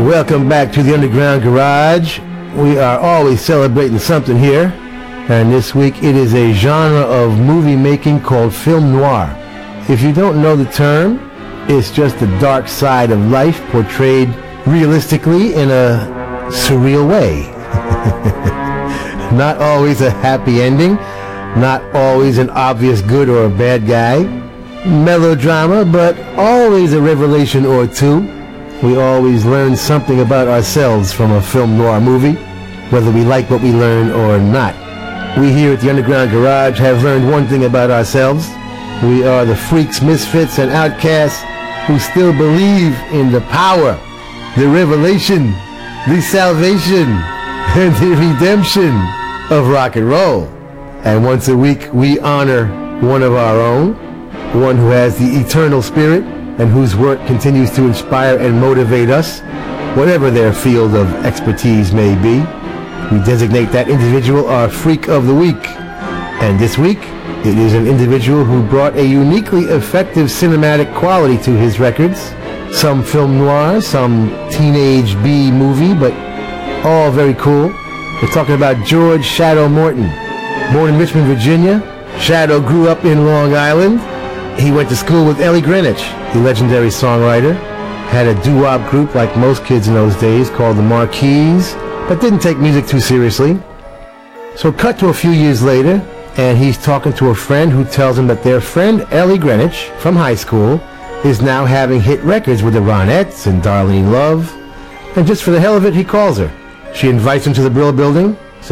Welcome back to the Underground Garage. We are always celebrating something here, and this week it is a genre of movie making called film noir. If you don't know the term, it's just the dark side of life portrayed realistically in a surreal way. Not always a happy ending, not always an obvious good or a bad guy. Melodrama, but always a revelation or two. We always learn something about ourselves from a film noir movie, whether we like what we learn or not. We here at the Underground Garage have learned one thing about ourselves. We are the freaks, misfits, and outcasts who still believe in the power, the revelation, the salvation, and the redemption of rock and roll. And once a week we honor one of our own, one who has the eternal spirit, and whose work continues to inspire and motivate us, whatever their field of expertise may be. We designate that individual our Freak of the Week. And this week, it is an individual who brought a uniquely effective cinematic quality to his records. Some film noir, some teenage B-movie, but all very cool. We're talking about George Shadow Morton. Born in Richmond, Virginia, Shadow grew up in Long Island. He went to school with Ellie Greenwich, the legendary songwriter, had a doo-wop group like most kids in those days called the Marquis, but didn't take music too seriously. So cut to a few years later, and he's talking to a friend who tells him that their friend Ellie Greenwich from high school is now having hit records with the Ronettes and Darlene Love, and just for the hell of it, he calls her. She invites him to the Brill Building,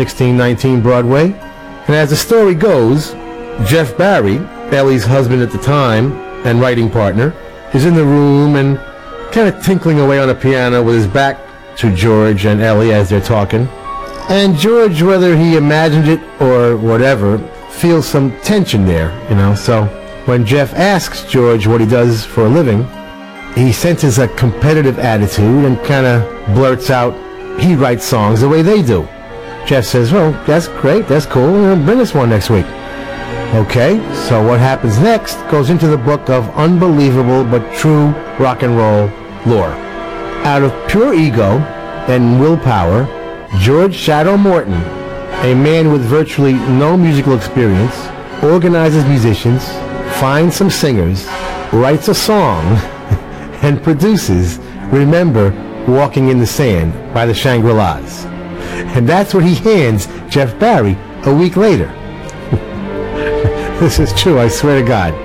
1619 Broadway, and as the story goes, Jeff Barry, Ellie's husband at the time and writing partner, is in the room and kind of tinkling away on a piano with his back to George and Ellie as they're talking. And George, whether he imagined it or whatever, feels some tension there, So when Jeff asks George what he does for a living, he senses a competitive attitude and kind of blurts out he writes songs the way they do. Jeff says, well, that's great, that's cool, bring us one next week. Okay, so what happens next goes into the book of unbelievable but true rock and roll lore. Out of pure ego and willpower, George Shadow Morton, a man with virtually no musical experience, organizes musicians, finds some singers, writes a song, and produces Remember Walking in the Sand by the Shangri-Las. And that's what he hands Jeff Barry a week later. This is true, I swear to God.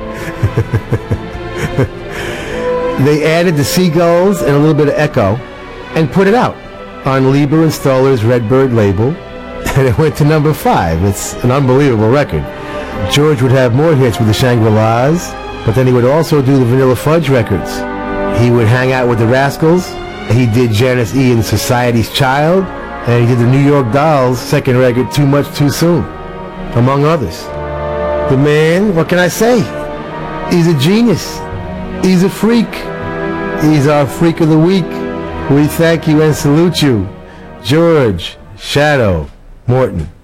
They added the seagulls and a little bit of echo and put it out on Lieber and Stoller's Redbird label, and it went to number 5. It's an unbelievable record. George would have more hits with the Shangri-Las, but then he would also do the Vanilla Fudge records. He would hang out with the Rascals. He did Janice Ian's Society's Child, and he did the New York Dolls' second record, Too Much Too Soon, among others. The man, what can I say? He's a genius. He's a freak. He's our Freak of the Week. We thank you and salute you, George Shadow Morton.